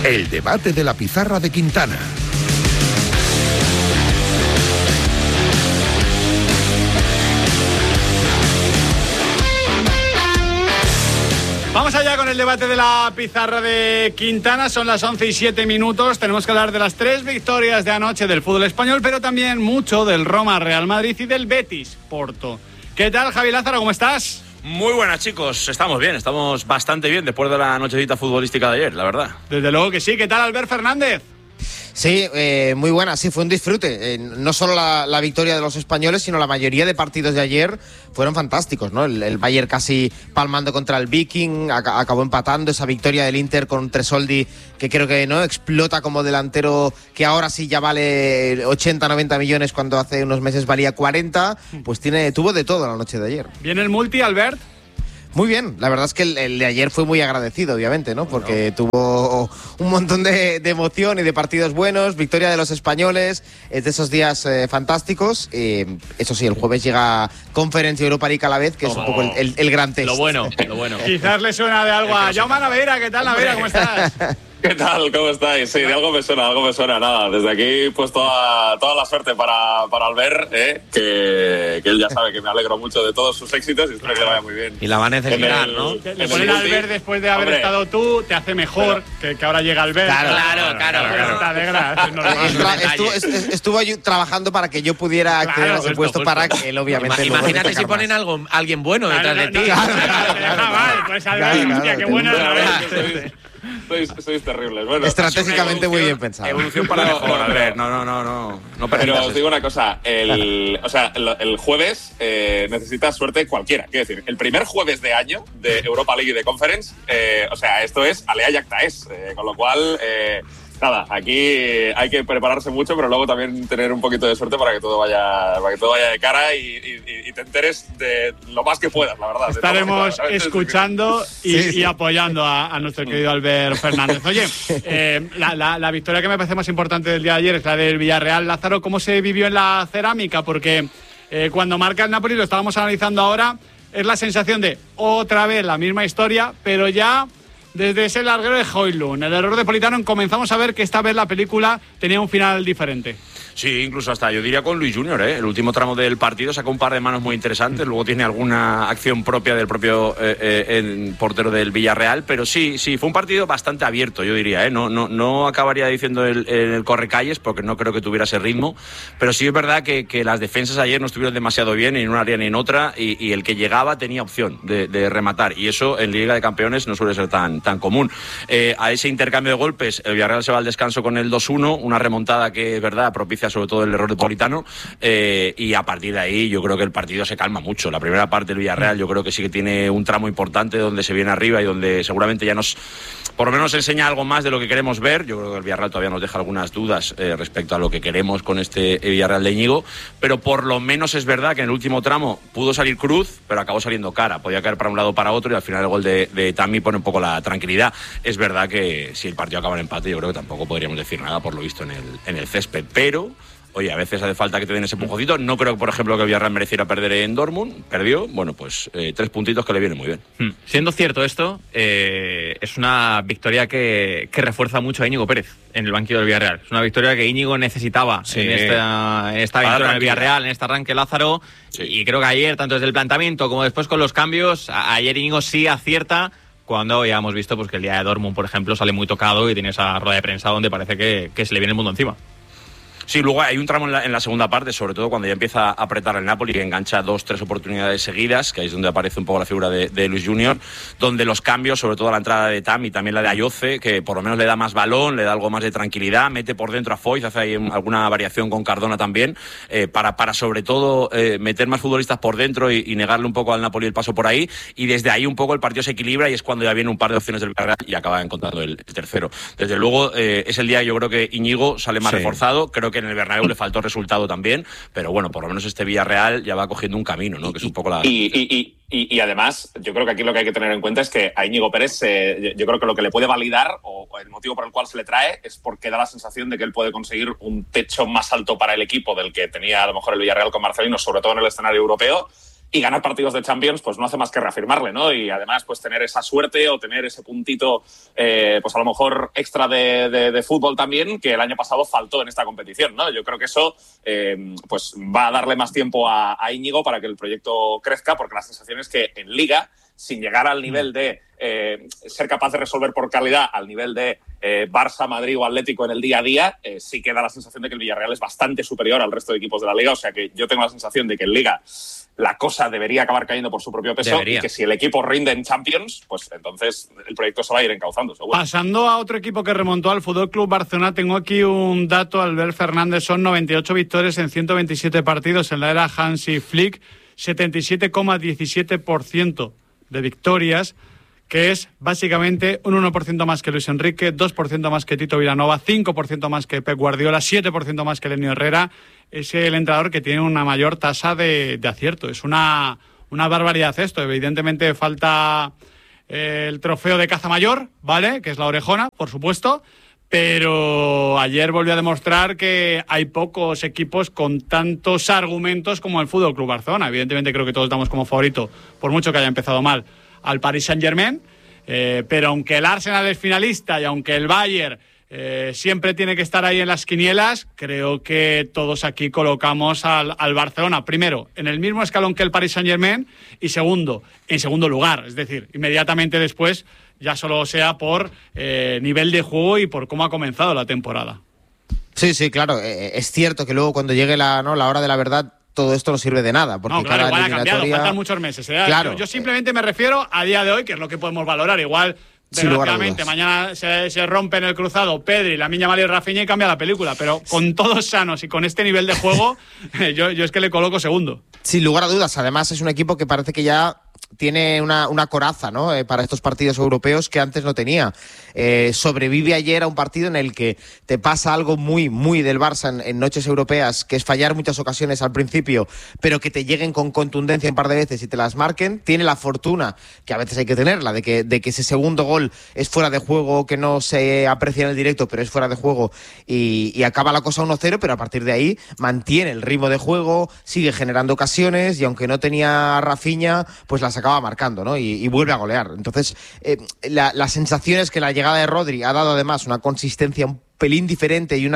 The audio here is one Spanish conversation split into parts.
El debate de la pizarra de Quintana. Vamos allá con el debate de la pizarra de Quintana. Son las 11:07. Tenemos que hablar de las 3 victorias de anoche del fútbol español, pero también mucho del Roma Real Madrid y del Betis Porto. ¿Qué tal, Javi Lázaro? ¿Cómo estás? Muy buenas, chicos. Estamos bien, estamos bastante bien después de la nochecita futbolística de ayer, la verdad. Desde luego que sí. ¿Qué tal, Albert Fernández? Sí, muy buena, sí, fue un disfrute. No solo la victoria de los españoles, sino la mayoría de partidos de ayer fueron fantásticos, ¿no? El Bayern casi palmando contra el Viking, acabó empatando, esa victoria del Inter con Tresoldi, que creo que no explota como delantero, que ahora sí ya vale 80-90 millones cuando hace unos meses valía 40, pues tuvo de todo la noche de ayer. ¿Viene el multi, Albert? Muy bien, la verdad es que el de ayer fue muy agradecido, obviamente, ¿no? Porque tuvo un montón de emoción y de partidos buenos, victoria de los españoles, es de esos días fantásticos. Eso sí, el jueves llega Conference y Europa League a la vez, que es un poco el gran test. Lo bueno. Quizás le suena de algo a Jaume Naveira. ¿Qué tal, Naveira? ¿Cómo estás? ¿Qué tal? ¿Cómo estáis? Sí, de algo me suena, nada. Desde aquí, pues toda la suerte para Albert, que él ya sabe que me alegro mucho de todos sus éxitos y espero que le vaya muy bien. Y la va a necesitar, ¿no? Le ponen a Albert después de haber estado tú, te hace mejor que ahora llega Albert. Claro. Te alegra. Estuvo trabajando para que yo pudiera acceder a ese puesto para que él, obviamente... Imagínate si ponen alguien bueno detrás de ti. Pues Albert, hostia, qué buena. Sois terribles. Bueno, estratégicamente muy bien pensado. Evolución para mejor, Albert. No. Pero os digo una cosa, el jueves necesitas suerte cualquiera. Quiero decir, el primer jueves de año de Europa League y de Conference, esto es alea y acta es. Con lo cual, nada, aquí hay que prepararse mucho, pero luego también tener un poquito de suerte para que todo vaya de cara y te enteres de lo más que puedas, la verdad. Estaremos escuchando y apoyando a nuestro querido Albert Fernández. Oye, la victoria que me parece más importante del día de ayer es la del Villarreal. Lázaro, ¿cómo se vivió en la cerámica? Porque cuando marca el Napoli, lo estábamos analizando ahora, es la sensación de otra vez la misma historia, pero ya desde ese larguero de Højlund, el error de Politano, comenzamos a ver que esta vez la película tenía un final diferente. Sí, incluso hasta yo diría con Luis Junior, ¿eh? El último tramo del partido sacó un par de manos muy interesantes, luego tiene alguna acción propia del propio portero del Villarreal, pero sí, fue un partido bastante abierto, yo diría, ¿eh? No acabaría diciendo el correcalles porque no creo que tuviera ese ritmo, pero sí es verdad que las defensas ayer no estuvieron demasiado bien ni en una área ni en otra y el que llegaba tenía opción de rematar y eso en Liga de Campeones no suele ser tan común. A ese intercambio de golpes el Villarreal se va al descanso con el 2-1, una remontada que es verdad propicia sobre todo el error de Politano y a partir de ahí yo creo que el partido se calma mucho. La primera parte del Villarreal yo creo que sí que tiene un tramo importante donde se viene arriba y donde seguramente ya por lo menos enseña algo más de lo que queremos ver. Yo creo que el Villarreal todavía nos deja algunas dudas respecto a lo que queremos con este Villarreal de Íñigo, pero por lo menos es verdad que en el último tramo pudo salir cruz, pero acabó saliendo cara, podía caer para un lado o para otro y al final el gol de Tammy pone un poco la tranquilidad. Es verdad que si el partido acaba en empate yo creo que tampoco podríamos decir nada por lo visto en el césped, pero oye, a veces hace falta que te den ese empujoncito. No creo, por ejemplo, que Villarreal mereciera perder en Dortmund. Perdió, bueno, pues 3 puntitos que le vienen muy bien. Siendo cierto esto, es una victoria que refuerza mucho a Íñigo Pérez en el banquillo del Villarreal. Es una victoria que Íñigo necesitaba en esta victoria en el Villarreal, en este arranque Lázaro. Sí. Y creo que ayer, tanto desde el planteamiento como después con los cambios, ayer Íñigo sí acierta. Cuando ya hemos visto pues que el día de Dortmund, por ejemplo, sale muy tocado y tiene esa rueda de prensa donde parece que se le viene el mundo encima. Sí, luego hay un tramo en la segunda parte, sobre todo cuando ya empieza a apretar el Napoli, que engancha 2-3 oportunidades seguidas, que ahí es donde aparece un poco la figura de Luis Junior, donde los cambios, sobre todo la entrada de Tam y también la de Ayoce, que por lo menos le da más balón, le da algo más de tranquilidad, mete por dentro a Foyth, hace ahí alguna variación con Cardona también, para sobre todo meter más futbolistas por dentro y negarle un poco al Napoli el paso por ahí, y desde ahí un poco el partido se equilibra y es cuando ya viene un par de opciones del Villarreal y acaba encontrando el tercero. Desde luego es el día, yo creo que Íñigo sale más reforzado, creo que en el Bernabéu le faltó resultado también, pero bueno, por lo menos este Villarreal ya va cogiendo un camino, ¿no? Que es un poco la... Y además, yo creo que aquí lo que hay que tener en cuenta es que a Íñigo Pérez, yo creo que lo que le puede validar, o el motivo por el cual se le trae, es porque da la sensación de que él puede conseguir un techo más alto para el equipo del que tenía a lo mejor el Villarreal con Marcelino, sobre todo en el escenario europeo. y ganar partidos de Champions pues no hace más que reafirmarle, ¿no? Y además pues tener esa suerte o tener ese puntito pues a lo mejor extra de fútbol también, que el año pasado faltó en esta competición, ¿no? Yo creo que eso pues va a darle más tiempo a Íñigo para que el proyecto crezca, porque la sensación es que en Liga, sin llegar al nivel de ser capaz de resolver por calidad, al nivel de Barça, Madrid o Atlético en el día a día, sí que da la sensación de que el Villarreal es bastante superior al resto de equipos de la Liga. O sea que yo tengo la sensación de que en Liga la cosa debería acabar cayendo por su propio peso y que si el equipo rinde en Champions, pues entonces el proyecto se va a ir encauzando, seguro. Pasando a otro equipo que remontó al Fútbol Club Barcelona, tengo aquí un dato. Albert Fernández, son 98 victorias en 127 partidos en la era Hansi Flick, 77,17% de victorias, que es básicamente un 1% más que Luis Enrique, 2% más que Tito Vilanova, 5% más que Pep Guardiola, 7% más que Lenio Herrera. Es el entrenador que tiene una mayor tasa de acierto. Es una barbaridad esto. Evidentemente falta el trofeo de caza mayor, ¿vale? Que es la orejona, por supuesto. Pero ayer volvió a demostrar que hay pocos equipos con tantos argumentos como el Fútbol Club Barcelona. Evidentemente creo que todos damos como favorito, por mucho que haya empezado mal, al Paris Saint-Germain. Pero aunque el Arsenal es finalista y aunque el Bayern siempre tiene que estar ahí en las quinielas, creo que todos aquí colocamos al Barcelona, primero, en el mismo escalón que el Paris Saint-Germain y segundo, en segundo lugar. Es decir, inmediatamente después, ya solo sea por nivel de juego y por cómo ha comenzado la temporada. Sí, claro. Es cierto que luego cuando llegue la hora de la verdad, todo esto no sirve de nada. Porque no, claro, igual eliminatoria... ha cambiado, faltan muchos meses. Claro. Yo simplemente me refiero a día de hoy, que es lo que podemos valorar. Igual, desgraciadamente, mañana se rompe en el cruzado Pedri, Lamine Yamal y Rafinha y cambia la película. Pero con todos sanos y con este nivel de juego, yo es que le coloco segundo. Sin lugar a dudas. Además, es un equipo que parece que ya tiene una coraza, ¿no? Para estos partidos europeos que antes no tenía. Sobrevive ayer a un partido en el que te pasa algo muy, muy del Barça en noches europeas, que es fallar muchas ocasiones al principio, pero que te lleguen con contundencia un par de veces y te las marquen. Tiene la fortuna, que a veces hay que tenerla, de que ese segundo gol es fuera de juego, que no se aprecia en el directo, pero es fuera de juego y acaba la cosa 1-0, pero a partir de ahí mantiene el ritmo de juego, sigue generando ocasiones y aunque no tenía a Rafinha, pues las acaba marcando, ¿no? Y vuelve a golear. Entonces, la sensación es que la llegada de Rodri ha dado además una consistencia un pelín diferente y un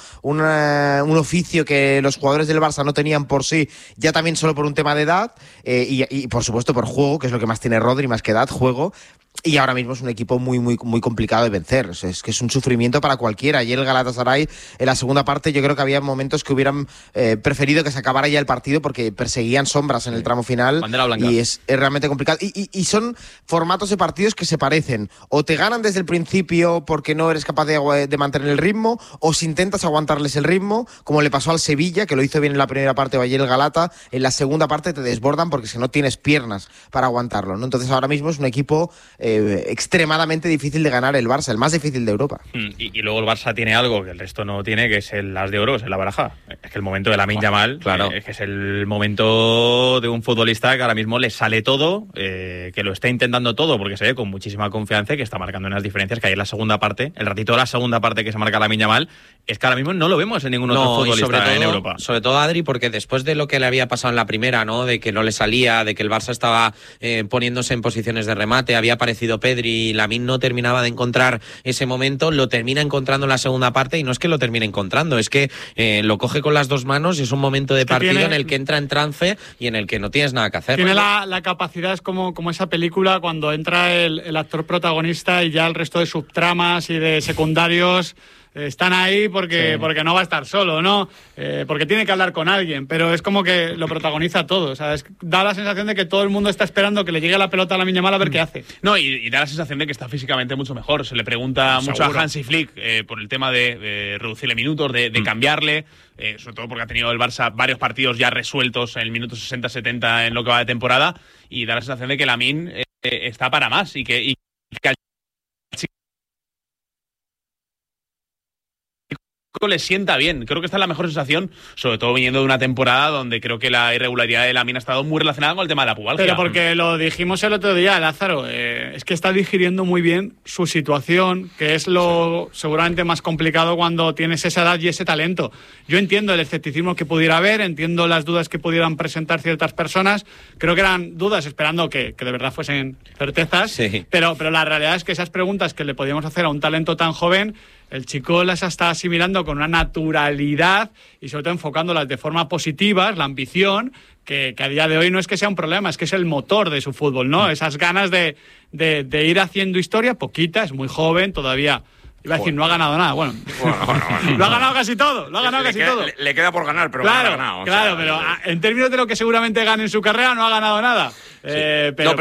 oficio que los jugadores del Barça no tenían por sí, ya también solo por un tema de edad y por supuesto por juego, que es lo que más tiene Rodri, más que edad, juego. Y ahora mismo es un equipo muy, muy, muy complicado de vencer. Es que es un sufrimiento para cualquiera. Ayer el Galatasaray, en la segunda parte, yo creo que había momentos que hubieran preferido que se acabara ya el partido porque perseguían sombras en el tramo final. Y es realmente complicado. Y son formatos de partidos que se parecen. O te ganan desde el principio porque no eres capaz de mantener el ritmo, o si intentas aguantarles el ritmo, como le pasó al Sevilla, que lo hizo bien en la primera parte, o ayer el Galata, en la segunda parte te desbordan porque si no tienes piernas para aguantarlo, ¿no? Entonces ahora mismo es un equipo extremadamente difícil de ganar el Barça, el más difícil de Europa. Y luego el Barça tiene algo que el resto no tiene, que es el as de oro, es la baraja. Es que el momento de Lamine Yamal, claro, es que es el momento de un futbolista que ahora mismo le sale todo, que lo está intentando todo, porque se ve con muchísima confianza y que está marcando unas diferencias que hay en la segunda parte, el ratito de la segunda parte que se marca Lamine Yamal, es que ahora mismo no lo vemos en ningún otro futbolista en Europa. Sobre todo, Adri, porque después de lo que le había pasado en la primera, ¿no? De que no le salía, de que el Barça estaba poniéndose en posiciones de remate, había aparecido Pedri y Lamine no terminaba de encontrar ese momento, lo termina encontrando en la segunda parte y no es que lo termine encontrando, es que lo coge con las dos manos y es un momento de partido en el que entra en trance y en el que no tienes nada que hacer. Tiene la capacidad, es como esa película cuando entra el actor protagonista y ya el resto de subtramas y de secundarios están ahí porque no va a estar solo, ¿no? Porque tiene que hablar con alguien, pero es como que lo protagoniza todo. O sea, da la sensación de que todo el mundo está esperando que le llegue la pelota a Lamine Yamal a ver qué hace. No, y da la sensación de que está físicamente mucho mejor. Se le pregunta mucho a Hansi Flick por el tema de reducirle minutos, de cambiarle, sobre todo porque ha tenido el Barça varios partidos ya resueltos en el minuto 60-70 en lo que va de temporada, y da la sensación de que Lamine está para más y que le sienta bien. Creo que esta es la mejor sensación, sobre todo viniendo de una temporada donde creo que la irregularidad de Lamine ha estado muy relacionada con el tema de la pubalgia. Pero porque lo dijimos el otro día, Lázaro, es que está digiriendo muy bien su situación, que es lo seguramente más complicado cuando tienes esa edad y ese talento. Yo entiendo el escepticismo que pudiera haber, entiendo las dudas que pudieran presentar ciertas personas. Creo que eran dudas esperando que de verdad fuesen certezas, sí. Pero la realidad es que esas preguntas que le podíamos hacer a un talento tan joven, el chico las está asimilando con una naturalidad y sobre todo enfocándolas de forma positiva, la ambición, que a día de hoy no es que sea un problema, es que es el motor de su fútbol, ¿no? Esas ganas de ir haciendo historia, poquita, es muy joven todavía. Iba a decir, no ha ganado nada. Bueno. Lo ha ganado casi todo. Le queda por ganar, pero claro, ha ganado. Claro, pero en términos de lo que seguramente gane en su carrera, no ha ganado nada. Sí. Pero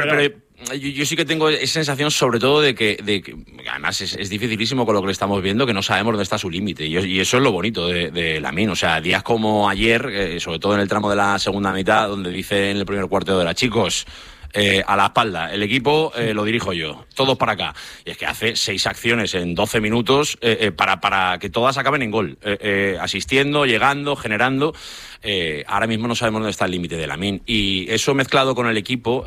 yo sí que tengo esa sensación, sobre todo, de que además es dificilísimo con lo que le estamos viendo, que no sabemos dónde está su límite. Y eso es lo bonito de Lamine. O sea, días como ayer, sobre todo en el tramo de la segunda mitad, donde dice en el primer cuarto de hora, chicos, a la espalda, el equipo lo dirijo yo, todos para acá. Y es que hace 6 acciones en 12 minutos para que todas acaben en gol, asistiendo, llegando, generando. Ahora mismo no sabemos dónde está el límite de Lamine. Y eso mezclado con el equipo...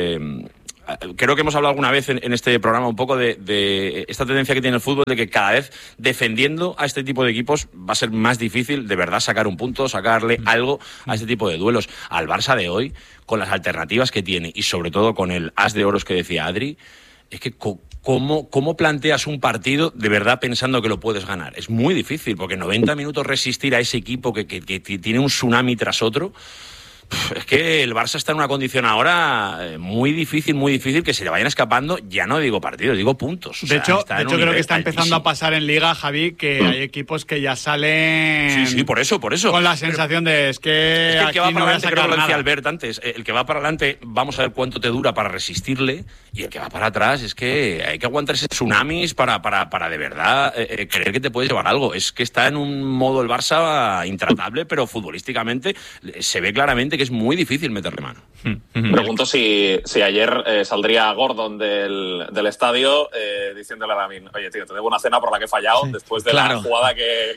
creo que hemos hablado alguna vez en este programa un poco de esta tendencia que tiene el fútbol, de que cada vez defendiendo a este tipo de equipos va a ser más difícil de verdad sacar un punto, sacarle algo a este tipo de duelos. Al Barça de hoy, con las alternativas que tiene y sobre todo con el as de oros que decía Adri, es que ¿cómo planteas un partido de verdad pensando que lo puedes ganar? Es muy difícil, porque 90 minutos resistir a ese equipo que tiene un tsunami tras otro. Es que el Barça está en una condición ahora muy difícil, que se le vayan escapando, ya no digo partidos, digo puntos. De hecho creo que está empezando a pasar en Liga, Javi, que hay equipos que ya salen... Sí, por eso. Con la sensación de es que el que va para adelante, creo que lo decía nada. Albert antes, el que va para adelante, vamos a ver cuánto te dura para resistirle, y el que va para atrás es que hay que aguantar ese tsunamis para de verdad creer que te puedes llevar algo. Es que está en un modo el Barça intratable, pero futbolísticamente se ve claramente que es muy difícil meterle mano. Pregunto si ayer saldría Gordon del estadio diciéndole a Lamine, oye, tío, te debo una cena por la que he fallado después de la jugada que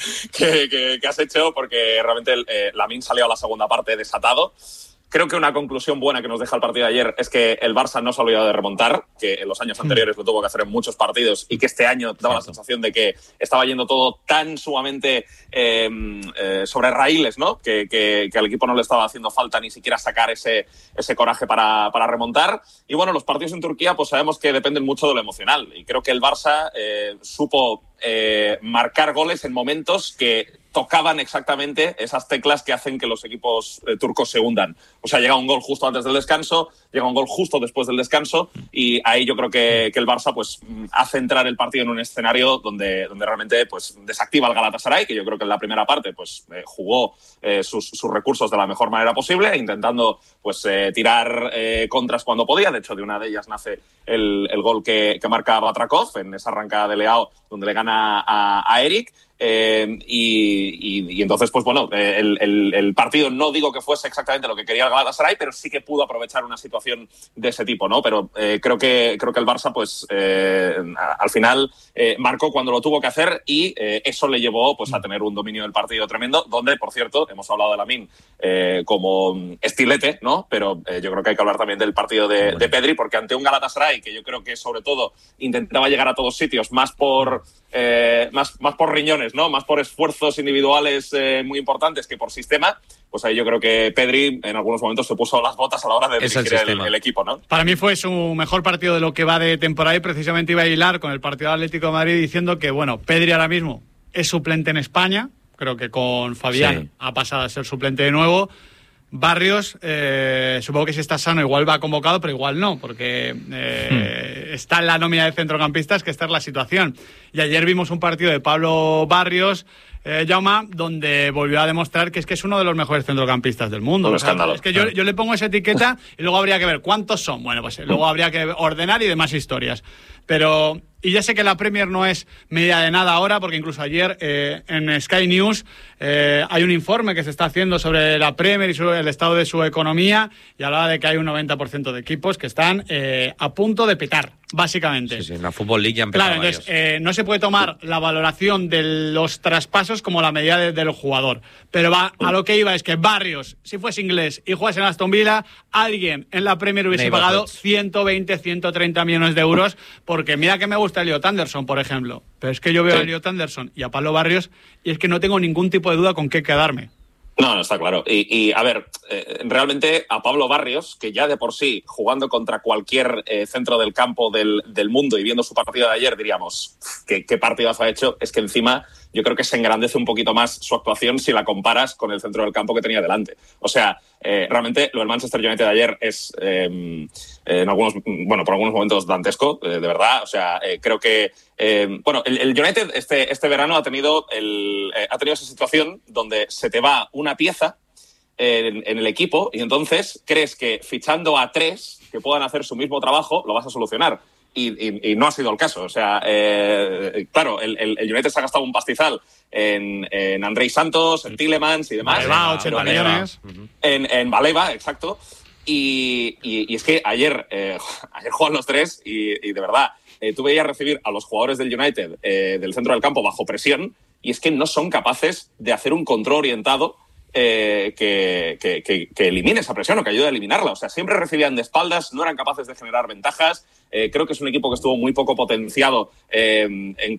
has hecho, porque realmente Lamine salió a la segunda parte desatado. Creo que una conclusión buena que nos deja el partido de ayer es que el Barça no se ha olvidado de remontar, que en los años anteriores lo tuvo que hacer en muchos partidos y que este año daba la sensación de que estaba yendo todo tan sumamente sobre raíles, ¿no? Que al equipo no le estaba haciendo falta ni siquiera sacar ese coraje para remontar. Y bueno, los partidos en Turquía pues sabemos que dependen mucho de lo emocional y creo que el Barça supo marcar goles en momentos que tocaban exactamente esas teclas que hacen que los equipos turcos se hundan. O sea, llega un gol justo antes del descanso, llega un gol justo después del descanso y ahí yo creo que el Barça pues hace entrar el partido en un escenario donde realmente pues desactiva el Galatasaray, que yo creo que en la primera parte pues jugó sus recursos de la mejor manera posible, intentando pues tirar contras cuando podía. De hecho, de una de ellas nace el gol que marca Batrakov en esa arrancada de Leao donde le gana a Eric. Y entonces, pues bueno, el partido no digo que fuese exactamente lo que quería el Galatasaray, pero sí que pudo aprovechar una situación de ese tipo, ¿no? Pero creo que el Barça, pues al final marcó cuando lo tuvo que hacer y eso le llevó pues a tener un dominio del partido tremendo, donde, por cierto, hemos hablado de Lamine como estilete, ¿no? Pero yo creo que hay que hablar también del partido de Pedri, porque ante un Galatasaray que yo creo que sobre todo intentaba llegar a todos sitios más por riñones, ¿no? Más por esfuerzos individuales muy importantes que por sistema, pues ahí yo creo que Pedri en algunos momentos se puso las botas a la hora de dirigir el equipo, ¿no? Para mí fue su mejor partido de lo que va de temporada y precisamente iba a hilar con el partido del Atlético de Madrid diciendo que, bueno, Pedri ahora mismo es suplente en España, creo que con Fabián ha pasado a ser suplente de nuevo. Barrios, supongo que si está sano igual va convocado, pero igual no, porque está en la nómina de centrocampistas, que esta es la situación. Y ayer vimos un partido de Pablo Barrios, Jaume, donde volvió a demostrar que es uno de los mejores centrocampistas del mundo. Un escándalo. Es que yo le pongo esa etiqueta y luego habría que ver cuántos son. Bueno, pues luego habría que ordenar y demás historias. Pero... Y ya sé que la Premier no es medida de nada ahora, porque incluso ayer en Sky News hay un informe que se está haciendo sobre la Premier y sobre el estado de su economía y hablaba de que hay un 90% de equipos que están a punto de petar. básicamente. Sí, en la Football League ya empezaba. Claro, entonces no se puede tomar la valoración de los traspasos como la medida del jugador. Pero a lo que iba es que Barrios, si fuese inglés y jugase en Aston Villa, alguien en la Premier hubiese pagado 120, 130 millones de euros, porque mira que me gusta Elliot Anderson, por ejemplo. Pero es que yo veo a Elliot Anderson y a Pablo Barrios y es que no tengo ningún tipo de duda con qué quedarme. No, está claro. Y a ver, realmente a Pablo Barrios, que ya de por sí, jugando contra cualquier centro del campo del mundo y viendo su partido de ayer, diríamos, ¿qué partidazo ha hecho? Es que encima yo creo que se engrandece un poquito más su actuación si la comparas con el centro del campo que tenía delante. O sea, realmente lo del Manchester United de ayer es, por algunos momentos dantesco, de verdad. O sea, creo que, el United este verano ha tenido esa situación donde se te va una pieza en el equipo y entonces crees que fichando a 3 que puedan hacer su mismo trabajo lo vas a solucionar. Y no ha sido el caso. O sea, claro, el United se ha gastado un pastizal en Andrei Santos, en Tielemans y demás. Baleba, 80 millones. En Baleba, exacto. Y es que ayer juegan los 3 y de verdad, tú veías recibir a los jugadores del United del centro del campo bajo presión y es que no son capaces de hacer un control orientado que elimine esa presión o que ayude a eliminarla. O sea, siempre recibían de espaldas, no eran capaces de generar ventajas. Creo que es un equipo que estuvo muy poco potenciado en